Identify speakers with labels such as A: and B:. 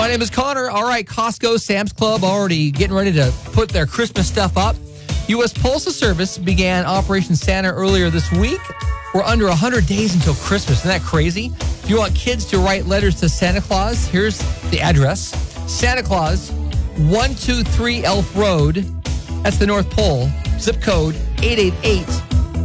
A: My name is Connor. All right, Costco, Sam's Club already getting ready to put their Christmas stuff up. U.S. Postal Service began Operation Santa earlier this week. We're under 100 days until Christmas. Isn't that crazy? If you want kids to write letters to Santa Claus, here's the address. Santa Claus, 123 Elf Road. That's the North Pole. Zip code 888